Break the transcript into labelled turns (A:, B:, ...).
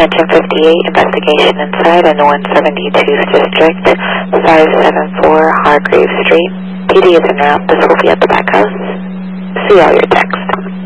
A: Mention 58, investigation inside in the 172th District, 574 Hargrave Street. PD is en route. This will be at the back house. See all your text.